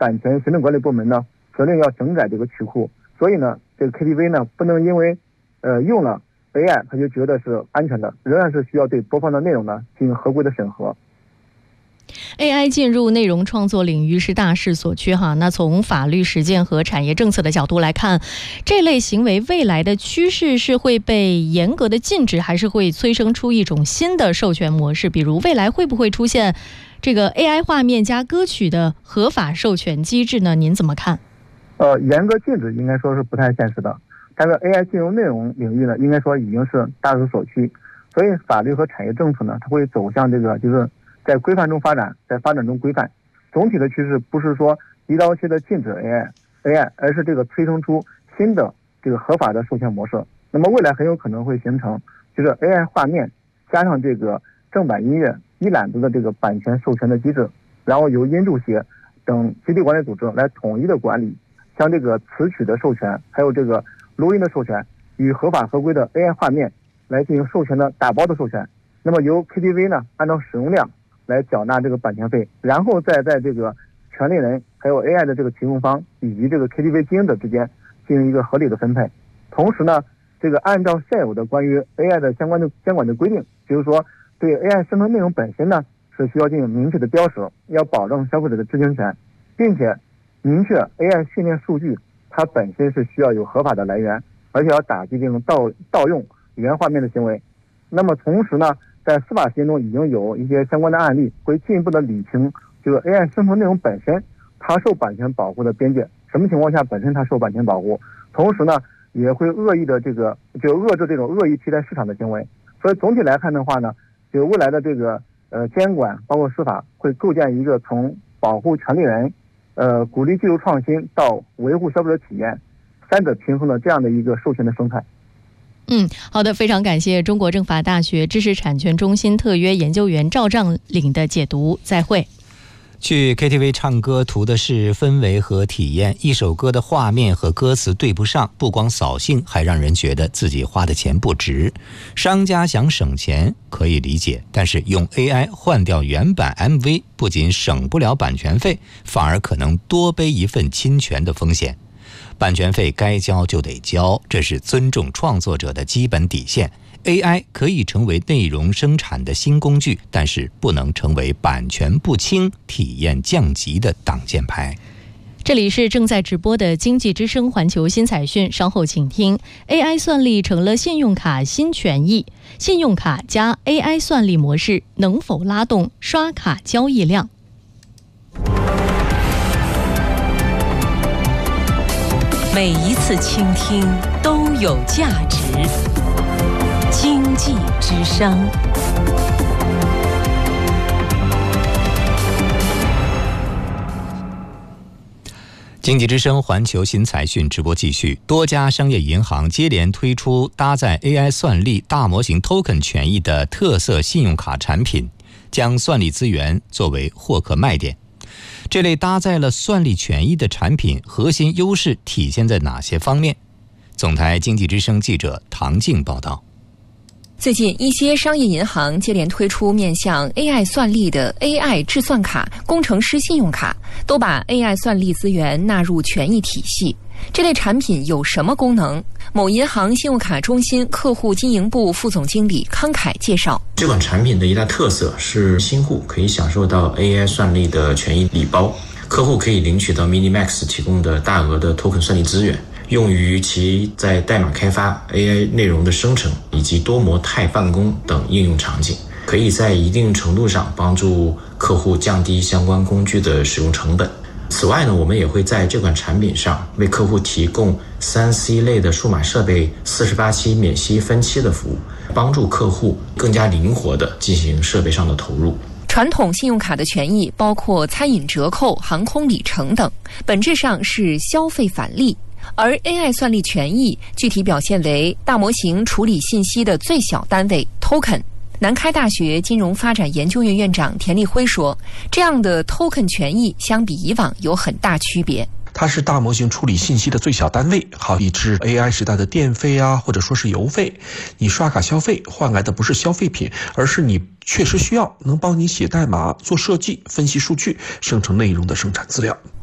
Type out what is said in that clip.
版权行政管理部门呢责令要整改这个曲库，所以呢这个 KTV 呢不能因为用了 AI 他就觉得是安全的，仍然是需要对播放的内容呢进行合规的审核。 AI 进入内容创作领域是大势所趋哈。那从法律实践和产业政策的角度来看，这类行为未来的趋势是会被严格的禁止，还是会催生出一种新的授权模式？比如未来会不会出现这个 AI 画面加歌曲的合法授权机制呢？您怎么看？ 严格禁止应该说是不太现实的，但是 AI 进入内容领域呢，应该说已经是大势所趋，所以法律和产业政策呢，它会走向这个就是在规范中发展，在发展中规范。总体的趋势不是说一刀切的禁止 AI， 而是这个催生出新的这个合法的授权模式。那么未来很有可能会形成就是 AI 画面加上这个正版音乐一揽子的这个版权授权的机制，然后由音著协等集体管理组织来统一的管理，像这个词曲的授权，还有这个录音的授权，与合法合规的 AI 画面来进行授权的打包的授权。那么由 KTV 呢按照使用量来缴纳这个版权费，然后再在这个权利人还有 AI 的这个提供方以及这个 KTV 经营者之间进行一个合理的分配。同时呢，这个按照现有的关于 AI 的相关的监管的规定，比如说对 AI 生成内容本身呢是需要进行明确的标识，要保证消费者的知情权，并且明确 AI 训练数据它本身是需要有合法的来源，而且要打击这种盗用原画面的行为。那么同时呢，在司法实践中已经有一些相关的案例，会进一步的理清这个 AI 生成内容本身它受版权保护的边界，什么情况下本身它受版权保护，同时呢也会恶意的就遏制这种恶意替代市场的行为。所以总体来看的话呢，就未来的这个监管包括司法会构建一个从保护权利人鼓励技术创新到维护消费者体验三者平衡的这样的一个授权的生态。 好的，非常感谢中国政法大学知识产权中心特约研究员赵丈岭的解读，再会。 去 KTV 唱歌图的是氛围和体验，一首歌的画面和歌词对不上，不光扫兴，还让人觉得自己花的钱不值。商家想省钱可以理解，但是用 AI 换掉原版 MV， 不仅省不了版权费，反而可能多背一份侵权的风险。版权费该交就得交，这是尊重创作者的基本底线。AI 可以成为内容生产的新工具，但是不能成为版权不清、体验降级的挡箭牌。 这里是正在直播的经济之声环球新彩讯，稍后请听。 AI 算力成了信用卡新权益，信用卡加 AI 算力模式能否拉动刷卡交易量？ 每一次倾听都有价值。经济之声。 经济之声环球新财讯直播继续，多家商业银行接连推出搭载 AI 算力大模型 Token 权益的特色信用卡产品，将算力资源作为获客卖点。这类搭载了算力权益的产品核心优势体现在哪些方面？总台经济之声记者唐静报道。 最近，一些商业银行接连推出面向 AI 算力的 AI 智算卡、工程师信用卡，都把 AI 算力资源纳入权益体系。这类产品有什么功能？某银行信用卡中心客户经营部副总经理康凯介绍， 这款产品的一大特色是新户可以享受到 AI 算力的权益礼包，客户可以领取到 MiniMax 提供的大额的 Token 算力资源，用于其在代码开发、AI 内容的生成以及多模态办公等应用场景，可以在一定程度上帮助客户降低相关工具的使用成本。此外呢，我们也会在这款产品上为客户提供 3C 类的数码设备48期免息分期的服务，帮助客户更加灵活地进行设备上的投入。 传统信用卡的权益包括餐饮折扣、航空里程等，本质上是消费返利。而 AI 算力权益具体表现为大模型处理信息的最小单位 Token。 南开大学金融发展研究院院长田立辉说，这样的 Token 权益相比以往有很大区别。 它是大模型处理信息的最小单位，好比是 AI 时代的电费啊，或者说是油费。你刷卡消费换来的不是消费品，而是你确实需要能帮你写代码、做设计、分析数据、生成内容的生产资料。